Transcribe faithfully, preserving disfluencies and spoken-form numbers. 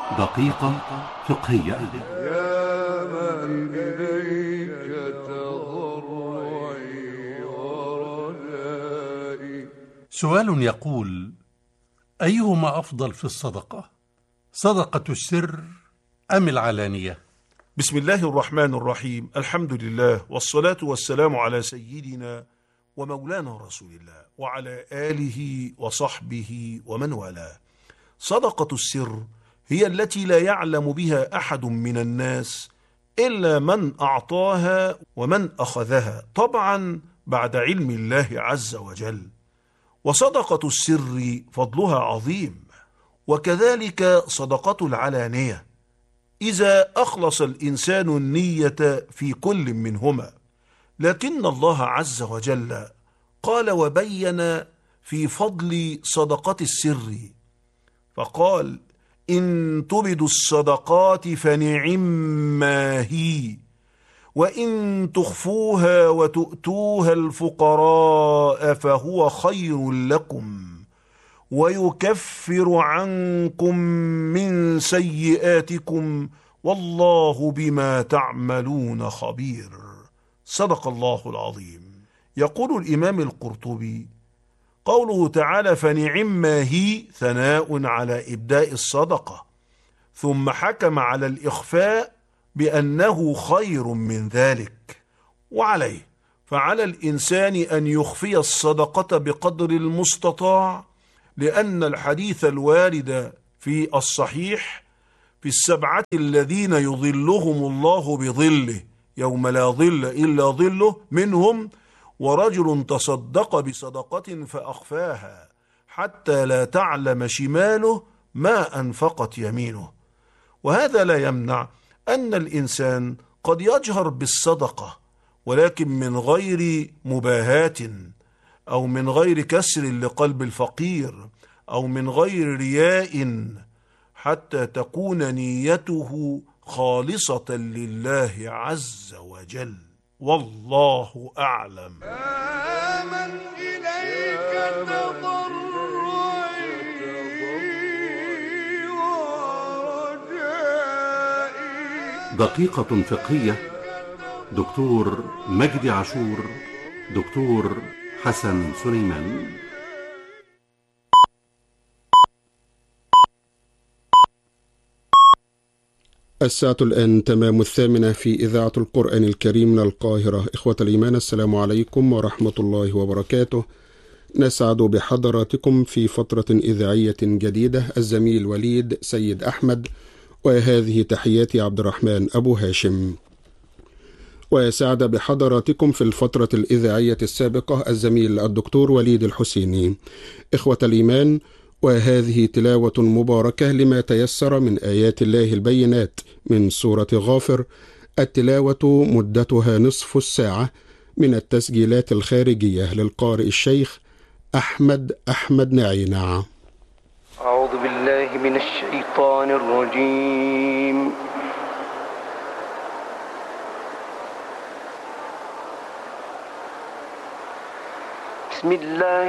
دقيقة فقهية. يا من إليك تضرعي ورجائي. سؤال يقول: أيهما أفضل في الصدقة، صدقة السر أم العلانية؟ بسم الله الرحمن الرحيم. الحمد لله والصلاة والسلام على سيدنا ومولانا رسول الله وعلى آله وصحبه ومن والاه. صدقة السر هي التي لا يعلم بها أحد من الناس إلا من أعطاها ومن أخذها، طبعا بعد علم الله عز وجل. وصدقة السر فضلها عظيم، وكذلك صدقة العلانية إذا أخلص الإنسان النية في كل منهما. لكن الله عز وجل قال وبين في فضل صدقة السر، فقال: إن تبدوا الصدقات فنعما هي، وإن تخفوها وتؤتوها الفقراء فهو خير لكم ويكفر عنكم من سيئاتكم والله بما تعملون خبير. صدق الله العظيم. يقول الإمام القرطبي: قوله تعالى فنعما هي ثناء على إبداء الصدقة، ثم حكم على الإخفاء بأنه خير من ذلك. وعليه فعلى الإنسان أن يخفي الصدقة بقدر المستطاع، لأن الحديث الوارد في الصحيح في السبعة الذين يظلهم الله بظله يوم لا ظل إلا ظله منهم ورجل تصدق بصدقة فأخفاها حتى لا تعلم شماله ما أنفقت يمينه. وهذا لا يمنع أن الإنسان قد يجهر بالصدقة، ولكن من غير مباهاة أو من غير كسر لقلب الفقير أو من غير رياء، حتى تكون نيته خالصة لله عز وجل. والله أعلم. يا من إليك تضرعي ورجائي. دقيقة فقهية. دكتور مجدي عاشور، دكتور حسن سليمان. الساعة الآن تمام الثامنة في إذاعة القرآن الكريم من القاهرة. إخوة الإيمان، السلام عليكم ورحمة الله وبركاته. نسعد بحضراتكم في فترة إذاعية جديدة. الزميل وليد سيد أحمد، وهذه تحياتي عبد الرحمن أبو هاشم. ويسعد بحضراتكم في الفترة الإذاعية السابقة الزميل الدكتور وليد الحسيني. إخوة الإيمان، وهذه تلاوة مباركة لما تيسر من آيات الله البينات من سورة غافر. التلاوة مدتها نصف الساعة من التسجيلات الخارجية للقارئ الشيخ أحمد أحمد نعينع. أعوذ بالله من الشيطان الرجيم. بسم الله